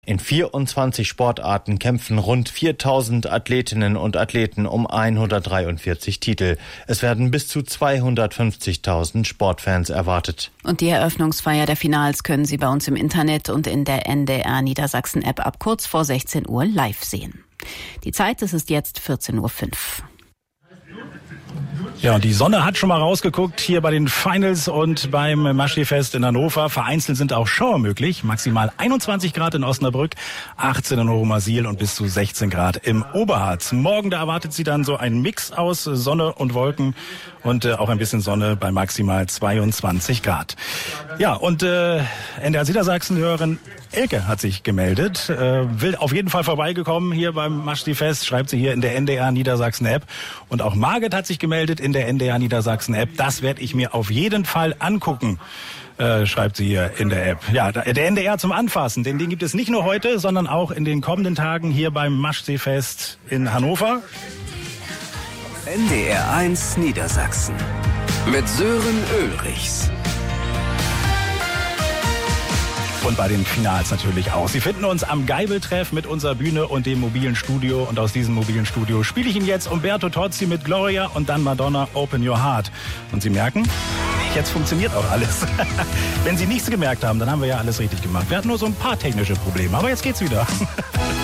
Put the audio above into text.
In 24 Sportarten kämpfen rund 4000 Athletinnen und Athleten um 143 Titel. Es werden bis zu 250.000 Sportfans erwartet. Und die Eröffnungsfeier der Finals können Sie bei uns im Internet und in der NDR Niedersachsen App ab kurz vor 16 Uhr live sehen. Die Zeit, es ist jetzt 14.05 Uhr. Ja, und die Sonne hat schon mal rausgeguckt hier bei den Finals und beim Maschsee-Fest in Hannover. Vereinzelt sind auch Schauer möglich. Maximal 21 Grad in Osnabrück, 18 in Horumersiel und bis zu 16 Grad im Oberharz. Morgen, da erwartet Sie dann so einen Mix aus Sonne und Wolken und auch ein bisschen Sonne bei maximal 22 Grad. Ja, und NDR Niedersachsen-Hörerin Elke hat sich gemeldet, will auf jeden Fall vorbeigekommen hier beim Maschsee-Fest, schreibt sie hier in der NDR Niedersachsen-App. Und auch Margit hat sich gemeldet in der NDR Niedersachsen-App. Das werde ich mir auf jeden Fall angucken, schreibt sie hier in der App. Ja, der NDR zum Anfassen, den gibt es nicht nur heute, sondern auch in den kommenden Tagen hier beim Maschsee-Fest in Hannover. NDR 1 Niedersachsen mit Sören Ulrichs. Und bei den Finals natürlich auch. Sie finden uns am Geibeltreff mit unserer Bühne und dem mobilen Studio. Und aus diesem mobilen Studio spiele ich Ihnen jetzt Umberto Tozzi mit Gloria und dann Madonna Open Your Heart. Und Sie merken, jetzt funktioniert auch alles. Wenn Sie nichts gemerkt haben, dann haben wir ja alles richtig gemacht. Wir hatten nur so ein paar technische Probleme, aber jetzt geht's wieder.